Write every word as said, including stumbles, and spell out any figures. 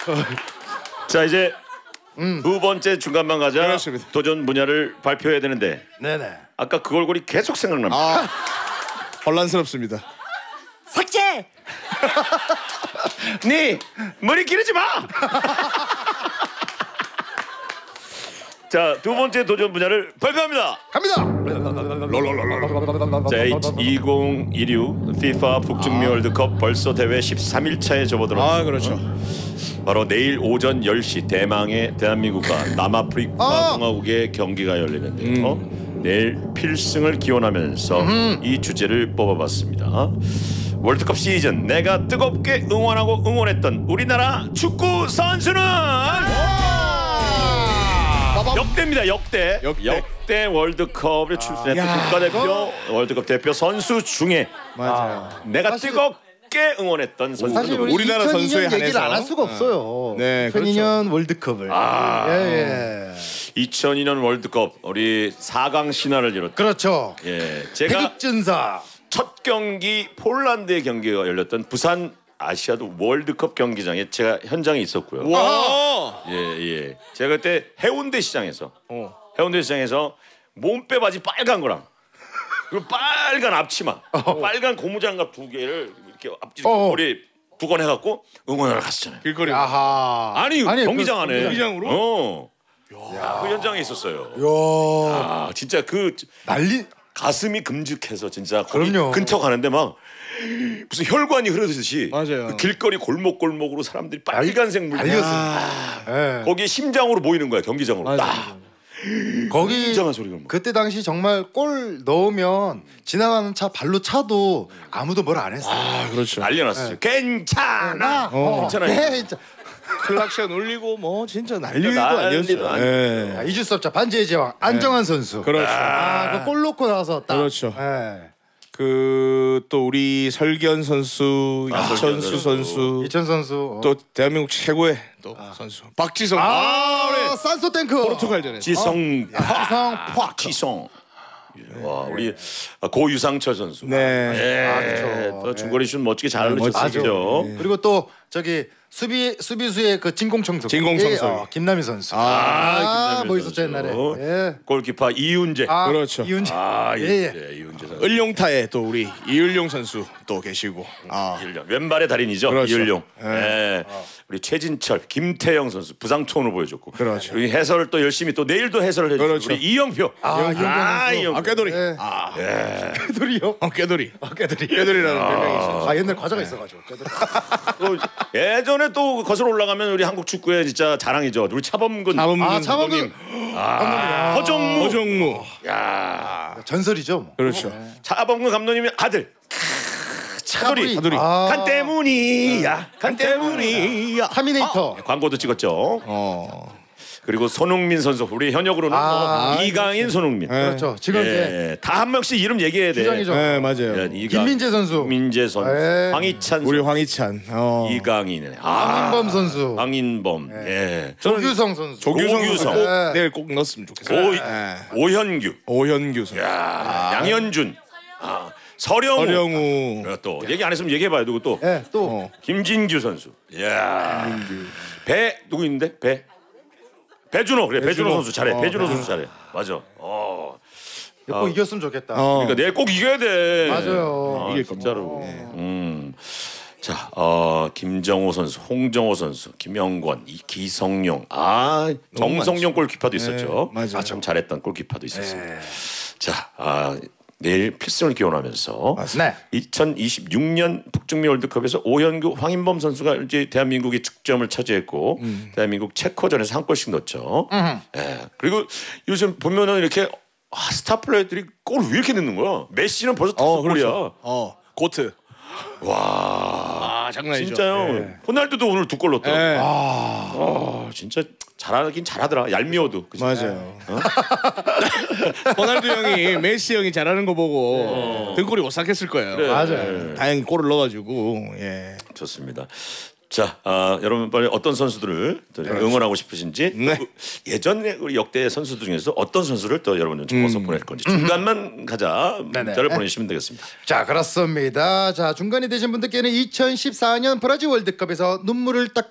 자 이제 음. 두 번째 중간만 가자. 그렇습니다. 도전 분야를 발표해야 되는데. 네네. 아까 그 얼굴이 계속 생각납니다. 아, 혼란스럽습니다. 삭제. 네 머리 기르지 마. 자, 두 번째 도전 분야를 발표합니다. 갑니다. 자, 이천이십육 피파 북중미 아. 월드컵 벌써 대회 십삼 일 차에 접어들었습니다. 아, 그렇죠. 바로 내일 오전 열 시 대망의 대한민국과 남아프리카 아. 공화국의 경기가 열리는데요. 음. 내일 필승을 기원하면서 음. 이 주제를 뽑아봤습니다. 월드컵 시즌 내가 뜨겁게 응원하고 응원했던 우리나라 축구 선수는 역대입니다. 역대. 역대. 역대 월드컵에 출전했던 야, 국가대표 월드컵 대표 선수 중에 맞아요. 내가 뜨겁게 응원했던 선수. 사실 우리 우리나라 이천이 년 선수에 얘기를 한해서. 안 할 수가 없어요. 네, 이천이 년 월드컵을. 아. 예, 예. 이천이 년 월드컵 우리 사 강 신화를 이뤘던. 그렇죠. 예, 제가 태극전사. 첫 경기 폴란드의 경기가 열렸던 부산 아시아도 월드컵 경기장에 제가 현장에 있었고요. 와. 예, 예. 제가 그때 해운대 시장에서 어. 해운대 시장에서 몸빼 바지 빨간 거랑 그리고 빨간 앞치마, 빨간 고무장갑 두 개를 이렇게 앞뒤 어. 머리 두 건 해갖고 응원하러 갔었잖아요. 길거리. 아하. 아니, 아니, 경기장 그 안에. 경기장으로? 어. 야, 그 현장에 있었어요. 야. 아, 진짜 그 난리. 가슴이 금죽해서 진짜 거기 그럼요. 근처 가는데 막 무슨 혈관이 흐르듯이 맞아요. 그 길거리 골목골목으로 사람들이 빨간색 물 알렸어. 아, 예. 거기에 심장으로 모이는 거야 경기장으로. 맞아요. 딱 거기 굉장한 소리가 막. 그때 당시 정말 골 넣으면 지나가는 차 발로 차도 아무도 뭘 안 했어요. 아, 그렇죠. 난리났어요. 괜찮아. 어. 괜찮아요. 네, 진짜. 클락션 울리고 뭐 진짜 난리도 난리도 아니었어요. 아니었어요. 예. 아, 잊을 수 없죠. 반지의 제왕 안정환 선수. 그렇죠. 아, 그 골 넣고 나서 딱. 그렇죠. 예. 그 또 우리 설기현 선수, 아, 설기현 이천수 선수. 선수, 이천 선수. 어. 또 대한민국 최고의 또 선수 박지성. 아, 우리 산소 탱크. 포르투갈전에. 지성, 지성 팍. 지성. 와, 우리 고유상철 선수. 네. 예, 아, 그렇죠. 또 중거리 슛 멋지게 잘 멋지죠. 넣으셨죠. 그리고 또 저기 수비 수비수의 그 진공청소. 진공청소. 예, 어, 김남희 선수. 아, 아, 김남일 멋있었죠 선수. 옛날에. 예. 골키퍼 이윤재. 아, 그렇죠. 이윤재. 아, 예, 예, 예. 예, 이윤재 선수. 을룡타에 또 우리 이을용 선수 또 계시고. 아, 이을용. 왼발의 달인이죠. 그렇죠. 이을용. 예. 예. 우리 최진철, 김태형 선수 부상톤으로 보여줬고. 그렇죠. 우리 해설을 또 열심히 또 내일도 해설을 해주고 그렇죠. 우리 이영표. 아, 이영표 아, 선수. 이영표. 아 꾀돌이. 예. 아, 꾀돌이요? 어, 꾀돌이. 아, 꾀돌이. 꾀돌이라는 별명이 있어요. 아, 옛날 과자가 있어가지고. 꾀돌이. 또 예전에 또 거슬러 올라가면 우리 한국 축구의 진짜 자랑이죠. 우리 차범근. 차범근 아, 차범근. 아, 허정무. 허정무. 야, 전설이죠. 뭐. 그렇죠. 차범근 감독님의 아들. 크, 차돌이. 차돌이. 아, 간 때문이야. 간 때문이야. 타미네이터. 광고도 찍었죠. 어. 그리고 손흥민 선수 우리 현역으로는 아, 뭐 이강인, 손흥민. 그렇죠. 지금 이제 예, 다 한 명씩 이름 얘기해야 돼. 주장이죠. 네, 맞아요. 예, 이강- 김민재 선수. 김민재 선수, 예. 황희찬 우리 선수, 황희찬. 어. 이강인, 아, 황인범 선수. 황인범, 예, 조규성 선수. 조규성 선수 오규성. 꼭 예. 내일 꼭 넣었으면 좋겠어요. 오, 예. 오현규, 오현규 선수. 야, 양현준, 아, 서령우. 서령우. 그리고 또 얘기 안 했으면 얘기해봐요. 누구 또? 예, 또 어. 김진규 선수. 야, 배 누구 있는데? 배. 배준호 그래. 배준호, 배준호. 선수 잘해. 어, 배준호 선수 잘해. 맞아. 어. 꼭 이겼으면 좋겠다. 어. 그러니까 내일 꼭 이겨야 돼. 맞아요. 아, 이길 진짜로. 음. 자, 어, 김정호 선수, 홍정호 선수, 김영권, 이 기성용, 아 정성용 골키퍼도 있었죠. 네, 맞아요. 아, 참 잘했던 골키퍼도 있었습니다. 자, 아, 내일 필승을 기원하면서 네. 이천이십육 년 북중미 월드컵에서 오현규, 황인범 선수가 이제 대한민국의 득점을 차지했고 음. 대한민국 체코전에서 한 골씩 넣었죠. 예. 그리고 요즘 보면은 이렇게 아, 스타 플레이들이 골을 왜 이렇게 넣는 거야? 메시는 벌써 다섯 어, 골이야. 그렇죠. 어, 고트. 와, 아, 장난 아니죠. 진짜요. 호날두도 오늘 두 골 넣었다. 예. 아, 진짜 잘하긴 잘하더라. 얄미워도. 그치? 맞아요. 호날두 형이 메시 형이 잘하는 거 보고 등골이 오싹했을 거예요. 그래. 맞아요. 다행히 골을 넣어가지고 예. 좋습니다. 자, 아, 여러분 빨리 어떤 선수들을 또 응원하고 싶으신지 네. 또 예전에 우리 역대 선수들 중에서 어떤 선수를 또 여러분들 적어서 보낼 건지 중간만 가자 문자를 보내주시면 되겠습니다. 자, 그렇습니다. 자, 중간이 되신 분들께는 이천십사 년 브라질 월드컵에서 눈물을 딱